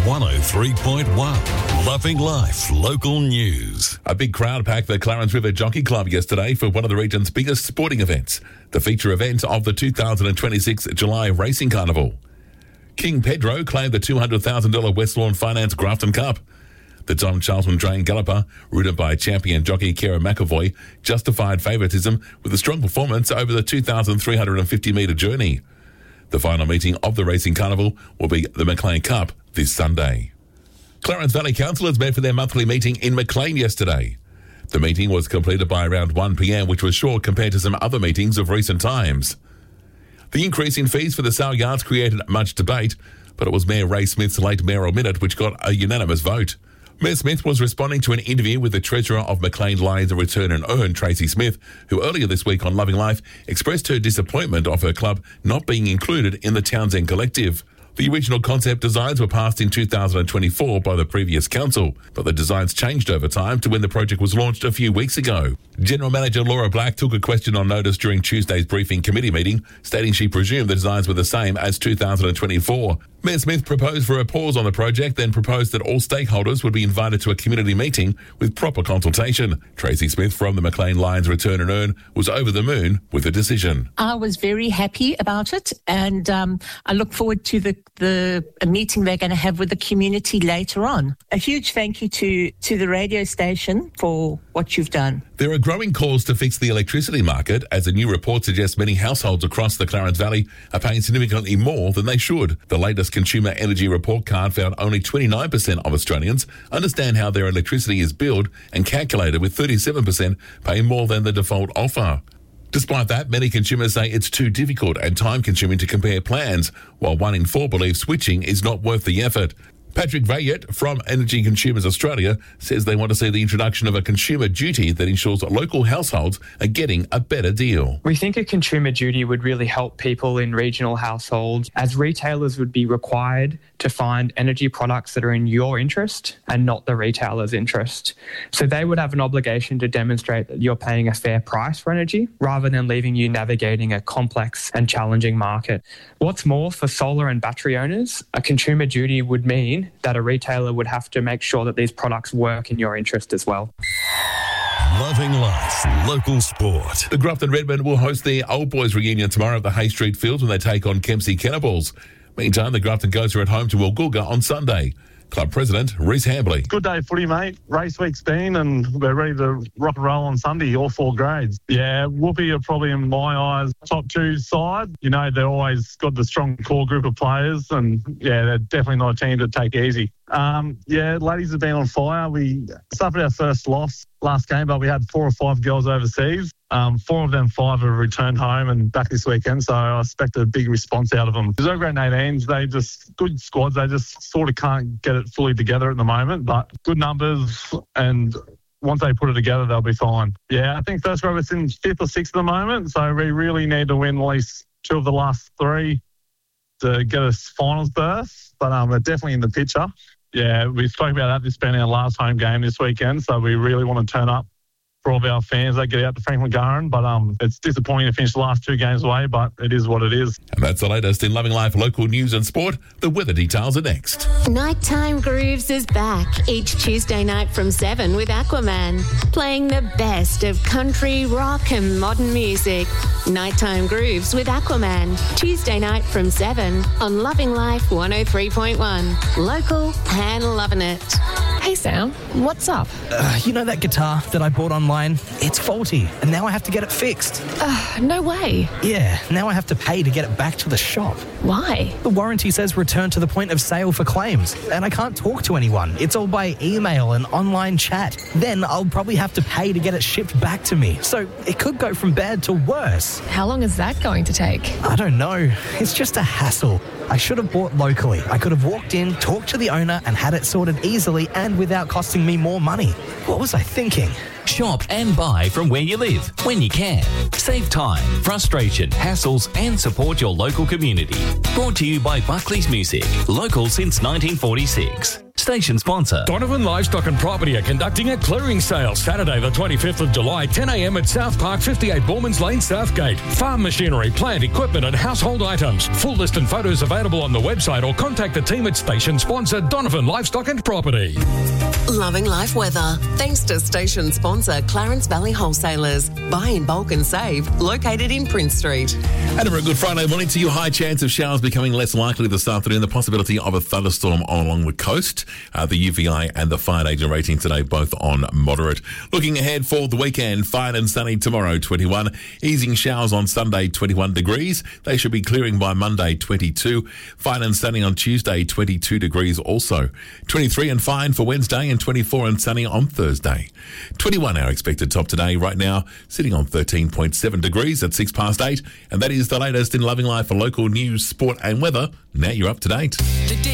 103.1 Loving Life Local News. A big crowd packed the Clarence River Jockey Club yesterday for one of the region's biggest sporting events, the feature event of the 2026 July Racing Carnival. King Pedro claimed the $200,000 West Lawn Finance Grafton Cup. The Tom Charlton Drain Galloper, ridden by champion jockey Kara McAvoy, justified favouritism with a strong performance over the 2,350-metre journey. The final meeting of the Racing Carnival will be the Maclean Cup this Sunday. Clarence Valley councillors met for their monthly meeting in Maclean yesterday. The meeting was completed by around 1 p.m, which was short compared to some other meetings of recent times. The increase in fees for the sale yards created much debate, but it was Mayor Ray Smith's late mayoral minute which got a unanimous vote. Mayor Smith was responding to an interview with the Treasurer of Maclean Lions Return and Earn, Tracy Smith, who earlier this week on Loving Life expressed her disappointment of her club not being included in the Townsend Collective. The original concept designs were passed in 2024 by the previous council, but the designs changed over time to when the project was launched a few weeks ago. General Manager Laura Black took a question on notice during Tuesday's briefing committee meeting, stating she presumed the designs were the same as 2024. Mayor Smith proposed for a pause on the project, then proposed that all stakeholders would be invited to a community meeting with proper consultation. Tracy Smith from the Maclean Lions Return and Earn was over the moon with the decision. I was very happy about it, and I look forward to the meeting they're going to have with the community later on. A huge thank you to the radio station for what you've done. There are growing calls to fix the electricity market, as a new report suggests many households across the Clarence Valley are paying significantly more than they should. The latest Consumer Energy Report Card found only 29% of Australians understand how their electricity is billed and calculated, with 37% paying more than the default offer. Despite that, many consumers say it's too difficult and time-consuming to compare plans, while 1 in 4 believe switching is not worth the effort. Patrick Vayet from Energy Consumers Australia says they want to see the introduction of a consumer duty that ensures that local households are getting a better deal. We think a consumer duty would really help people in regional households, as retailers would be required to find energy products that are in your interest and not the retailer's interest. So they would have an obligation to demonstrate that you're paying a fair price for energy, rather than leaving you navigating a complex and challenging market. What's more, for solar and battery owners, a consumer duty would mean that a retailer would have to make sure that these products work in your interest as well. Loving Life Local Sport. The Grafton Redmen will host their Old Boys reunion tomorrow at the Hay Street Fields when they take on Kempsey Cannibals. Meantime, the Grafton Goats are at home to Woolgoolga on Sunday. Club President Rhys Hambley. Good day of footy, mate. Race week's been and we're ready to rock and roll on Sunday, all 4 grades. Yeah, Whoopie are probably, in my eyes, top 2 side. You know, they've always got the strong core group of players and, yeah, they're definitely not a team to take easy. Ladies have been on fire. We suffered our first loss last game, but we had 4 or 5 girls overseas. 4 of them, 5 have returned home and back this weekend, so I expect a big response out of them. There's no grade 18s. They just, good squads, they just sort of can't get it fully together at the moment, but good numbers, and once they put it together, they'll be fine. Yeah, I think first grade is in 5th or 6th at the moment, so we really need to win at least 2 of the last 3 to get us finals berth, but we're definitely in the picture. Yeah, we spoke about that. This being our last home game this weekend, so we really want to turn up for all of our fans that get out to Franklin Gurran, but it's disappointing to finish the last 2 games away, but it is what it is. And that's the latest in Loving Life local news and sport. The weather details are next. Nighttime Grooves is back each Tuesday night from 7 with Aquaman, playing the best of country, rock and modern music. Nighttime Grooves with Aquaman, Tuesday night from 7 on Loving Life 103.1. Local and loving it. Hey Sam, what's up? You know that guitar that I bought online? It's faulty, and now I have to get it fixed. No way. Yeah, now I have to pay to get it back to the shop. Why? The warranty says return to the point of sale for claims, and I can't talk to anyone. It's all by email and online chat. Then I'll probably have to pay to get it shipped back to me. So it could go from bad to worse. How long is that going to take? I don't know. It's just a hassle. I should have bought locally. I could have walked in, talked to the owner, and had it sorted easily and without costing me more money. What was I thinking? Shop and buy from where you live, when you can. Save time, frustration, hassles, and support your local community. Brought to you by Buckley's Music, local since 1946. Station sponsor. Donovan Livestock and Property are conducting a clearing sale Saturday the 25th of July, 10 a.m. at South Park, 58 Bormans Lane, Southgate. Farm machinery, plant, equipment and household items. Full list and photos available on the website or contact the team at station sponsor Donovan Livestock and Property. Loving life weather. Thanks to station sponsor Clarence Valley Wholesalers. Buy in bulk and save. Located in Prince Street. And a very good Friday morning to you. High chance of showers becoming less likely this afternoon. The possibility of a thunderstorm along the coast. The UVI and the fire danger rating today both on moderate. Looking ahead for the weekend, fine and sunny tomorrow, 21. Easing showers on Sunday, 21 degrees. They should be clearing by Monday, 22. Fine and sunny on Tuesday, 22 degrees also. 23 and fine for Wednesday and 24 and sunny on Thursday. 21 our expected top today. Right now, sitting on 13.7 degrees at 8:06. And that is the latest in Loving Life for local news, sport and weather. Now you're up to date.